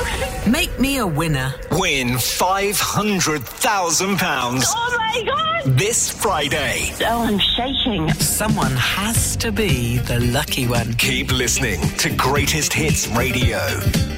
Make me a winner. Win £500,000. Oh my God! This Friday. Oh, I'm shaking. Someone has to be the lucky one. Keep listening to Greatest Hits Radio.